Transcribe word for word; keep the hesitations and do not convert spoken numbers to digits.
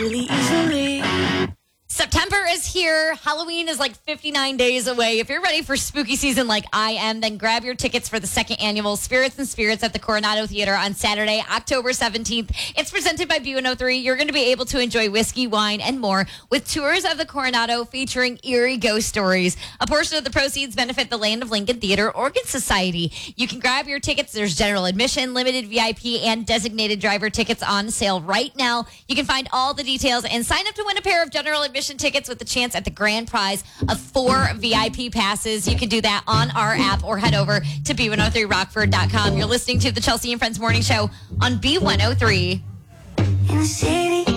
really easily. September is here. Halloween is like fifty-nine days away. If you're ready for spooky season like I am, then grab your tickets for the second annual Spirits and Spirits at the Coronado Theater on Saturday, October seventeenth. It's presented by B one oh three. You're going to be able to enjoy whiskey, wine, and more with tours of the Coronado featuring eerie ghost stories. A portion of the proceeds benefit the Land of Lincoln Theater Organ Society. You can grab your tickets. There's general admission, limited V I P, and designated driver tickets on sale right now. You can find all the details and sign up to win a pair of general admission tickets with the chance at the grand prize of four V I P passes. You can do that on our app or head over to B one oh three rockford dot com. You're listening to the Chelsea and Friends Morning Show on B one oh three. In the city.